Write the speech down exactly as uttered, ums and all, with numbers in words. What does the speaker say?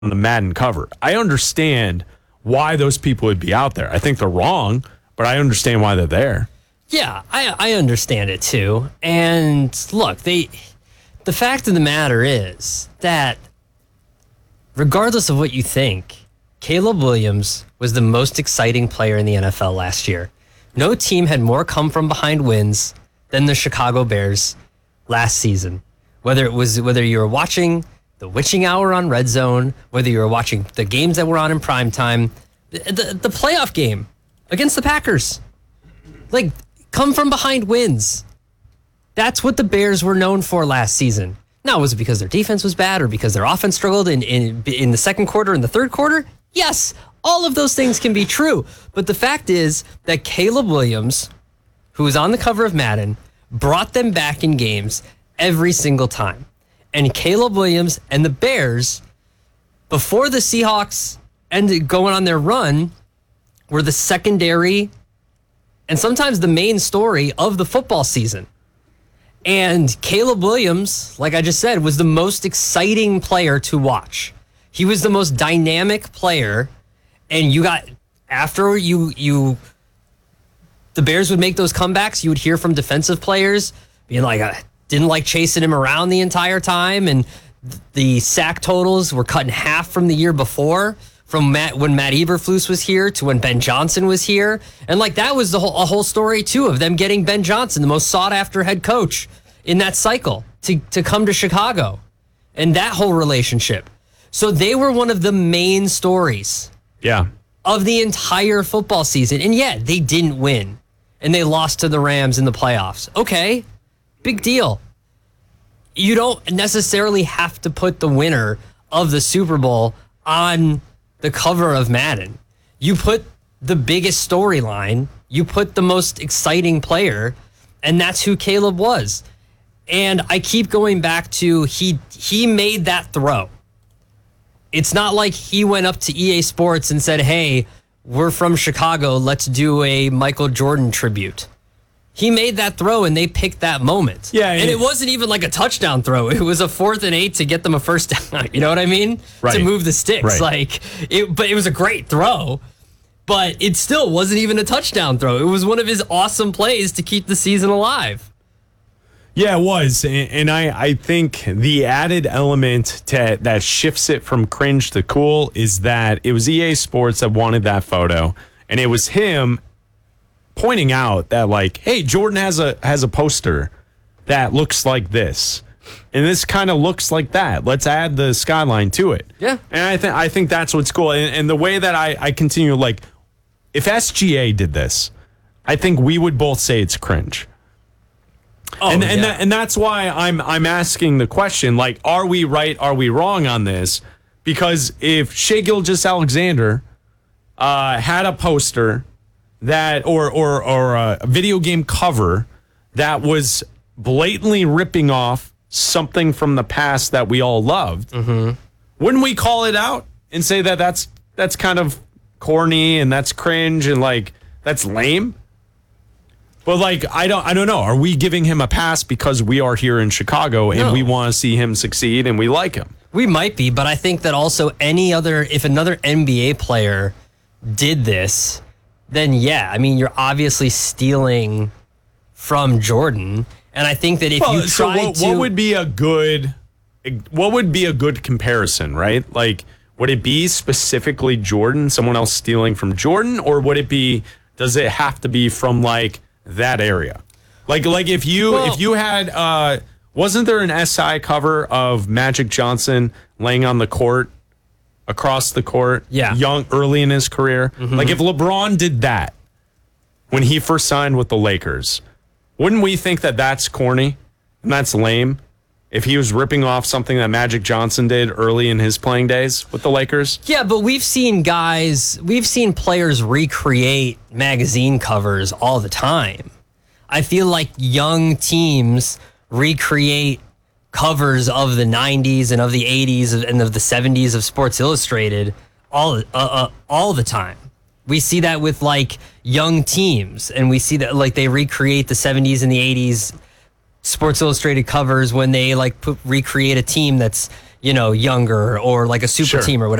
the Madden cover. I understand why those people would be out there. I think they're wrong, but I understand why they're there. Yeah, I, I understand it too. And look, they the fact of the matter is that regardless of what you think, Caleb Williams was the most exciting player in the N F L last year. No team had more come from behind wins than the Chicago Bears last season. Whether it was whether you were watching the witching hour on Red Zone, whether you were watching the games that were on in primetime, the, the, the playoff game against the Packers. Like, come from behind wins. That's what the Bears were known for last season. Now, was it because their defense was bad or because their offense struggled in, in, in the second quarter and the third quarter? Yes, all of those things can be true. But the fact is that Caleb Williams, who was on the cover of Madden, brought them back in games every single time. And Caleb Williams and the Bears, before the Seahawks ended going on their run, were the secondary and sometimes the main story of the football season. And Caleb Williams, like I just said, was the most exciting player to watch. He was the most dynamic player. And you got, after you, you, the Bears would make those comebacks, you would hear from defensive players being like, I didn't like chasing him around the entire time. And the sack totals were cut in half from the year before, from Matt, when Matt Eberflus was here to when Ben Johnson was here. And like that was the whole, a whole story too of them getting Ben Johnson, the most sought after head coach in that cycle, to, to come to Chicago and that whole relationship. So they were one of the main stories Yeah. of the entire football season. And yet they didn't win and they lost to the Rams in the playoffs. Okay, big deal. You don't necessarily have to put the winner of the Super Bowl on the cover of Madden. You put the biggest storyline, you put the most exciting player, and that's who Caleb was. And I keep going back to he he made that throw. It's not like he went up to E A Sports and said, hey, we're from Chicago, let's do a Michael Jordan tribute. He made that throw and they picked that moment. Yeah, and it, it wasn't even like a touchdown throw. It was a fourth and eight to get them a first down. You know what I mean? Right. To move the sticks. Right. Like it, but it was a great throw. But it still wasn't even a touchdown throw. It was one of his awesome plays to keep the season alive. Yeah, it was. And, and I, I think the added element to, that shifts it from cringe to cool is that it was E A Sports that wanted that photo. And it was him pointing out that, like, hey, Jordan has a has a poster that looks like this. And this kind of looks like that. Let's add the skyline to it. Yeah. And I think I think that's what's cool. And, and the way that I, I continue, like, if S G A did this, I think we would both say it's cringe. Oh, and yeah. and, that, and that's why I'm I'm asking the question, like, are we right, are we wrong on this? Because if Shai Gilgeous-Alexander uh, had a poster that or or or a video game cover that was blatantly ripping off something from the past that we all loved, mm-hmm. wouldn't we call it out and say that that's that's kind of corny and that's cringe and like that's lame? But like I don't I don't know. Are we giving him a pass because we are here in Chicago and No. we want to see him succeed and we like him? We might be, but I think that also any other, if another N B A player did this, then yeah, I mean, you're obviously stealing from Jordan. And I think that if well, you so try what, to... what would be a good, what would be a good comparison, right? Like, would it be specifically Jordan, someone else stealing from Jordan? Or would it be, does it have to be from like that area? Like, like if you, Well, if you had, uh, wasn't there an S I cover of Magic Johnson laying on the court, across the court, Yeah. young, early in his career? Mm-hmm. Like if LeBron did that when he first signed with the Lakers, wouldn't we think that that's corny and that's lame if he was ripping off something that Magic Johnson did early in his playing days with the Lakers? Yeah, but we've seen guys, we've seen players recreate magazine covers all the time. I feel like young teams recreate covers of the nineties and of the eighties and of the seventies of Sports Illustrated all uh, uh, all the time. We see that with like young teams, and we see that like they recreate the seventies and the eighties Sports Illustrated covers when they like put, recreate a team that's, you know, younger or like a super Sure. team or whatever.